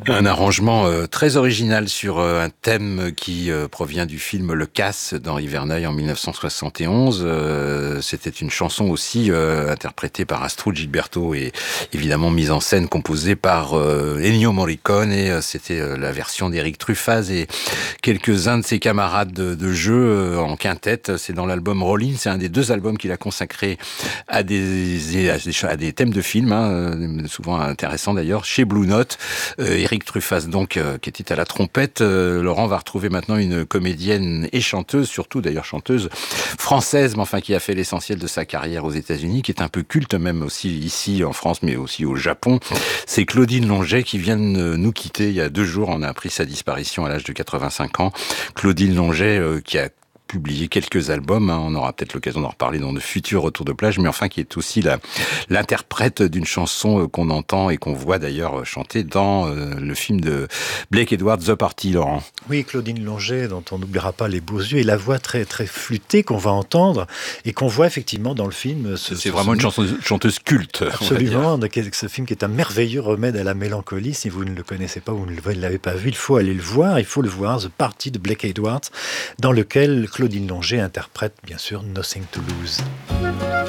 Un arrangement très original sur un thème qui provient du film Le Casse d'Henri Verneuil en 1971. C'était une chanson aussi interprétée par Astrud Gilberto et évidemment mise en scène, composée par Ennio Morricone. Et c'était la version d'Éric Truffaz et quelques-uns de ses camarades de jeu en quintette. C'est dans l'album Rollin. C'est un des 2 albums qu'il a consacré à des thèmes de films, souvent intéressants d'ailleurs, chez Blue Note. Éric Truffaz donc qui était à la trompette. Laurent va retrouver maintenant une comédienne et chanteuse, surtout d'ailleurs chanteuse française, mais enfin qui a fait l'essentiel de sa carrière aux États-Unis, qui est un peu culte même aussi ici en France, mais aussi au Japon. C'est Claudine Longet qui vient de nous quitter il y a 2 jours. On a appris sa disparition à l'âge de 85 ans. Claudine Longet qui a publié quelques albums, on aura peut-être l'occasion d'en reparler dans de futurs retours de plage, mais enfin qui est aussi l'interprète d'une chanson qu'on entend et qu'on voit d'ailleurs chanter dans le film de Blake Edwards, The Party, Laurent. Oui, Claudine Longet, dont on n'oubliera pas les beaux yeux, et la voix très, très flûtée qu'on va entendre, et qu'on voit effectivement dans le film. C'est vraiment une chanteuse culte. Absolument, ce film qui est un merveilleux remède à la mélancolie. Si vous ne le connaissez pas, vous ne l'avez pas vu, il faut aller le voir, The Party de Blake Edwards, dans lequel Claudine Longet interprète bien sûr Nothing to Lose.